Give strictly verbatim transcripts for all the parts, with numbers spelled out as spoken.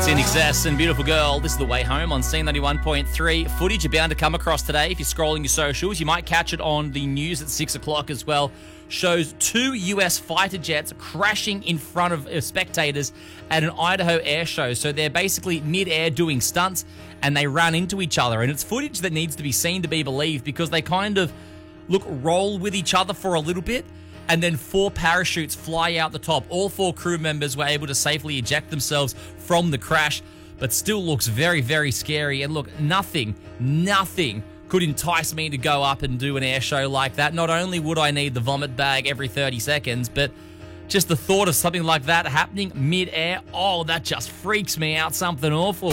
In Excess and Beautiful Girl. This is The Way Home on C ninety-one point three. Footage you're bound to come across today if you're scrolling your socials. You might catch it on the news at six o'clock as well. Shows two U S fighter jets crashing in front of uh, spectators at an Idaho air show. So they're basically mid-air doing stunts and they run into each other. And it's footage that needs to be seen to be believed because they kind of, look, roll with each other for a little bit. And then four parachutes fly out the top. All four crew members were able to safely eject themselves from the crash, but still looks very, very scary. And look, nothing, nothing could entice me to go up and do an air show like that. Not only would I need the vomit bag every thirty seconds, but just the thought of something like that happening mid-air, oh, that just freaks me out something awful.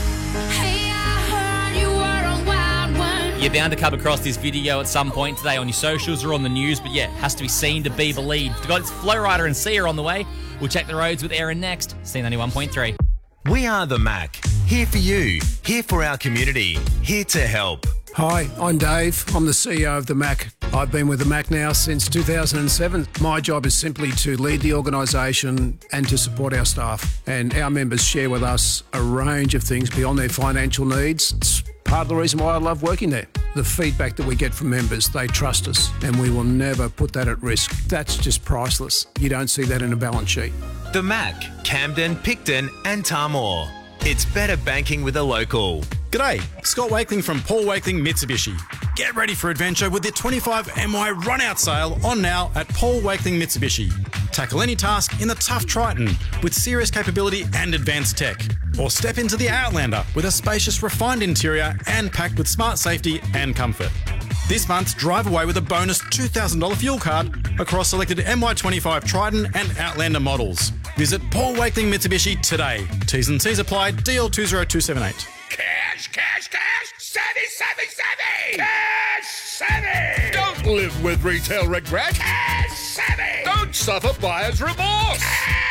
Hey, I heard you were a wild one. You're bound to come across this video at some point today on your socials or on the news, but yeah, it has to be seen to be believed. We've got Flow Rider and Sia on the way. We'll check the roads with Aaron next. C ninety-one point three. We are the Mac. Here for you. Here for our community. Here to help. Hi, I'm Dave. I'm the C E O of the Mac. I've been with the Mac now since two thousand seven. My job is simply to lead the organisation and to support our staff. And our members share with us a range of things beyond their financial needs. It's part of the reason why I love working there. The feedback that we get from members, they trust us, and we will never put that at risk. That's just priceless. You don't see that in a balance sheet. The Mac, Camden, Picton and Tamor. It's better banking with a local. G'day, Scott Wakeling from Paul Wakeling Mitsubishi. Get ready for adventure with the twenty-five M Y run-out sale on now at Paul Wakeling Mitsubishi. Tackle any task in the tough Triton with serious capability and advanced tech. Or step into the Outlander with a spacious, refined interior and packed with smart safety and comfort. This month, drive away with a bonus two thousand dollars fuel card across selected M Y twenty-five Triton and Outlander models. Visit Paul Wakeling Mitsubishi today. T's and C's apply. D L two zero two seven eight. Cash, cash, cash! Savvy, savvy, savvy! Cash savvy! Don't live with retail regret. Cash savvy! Don't suffer buyer's remorse.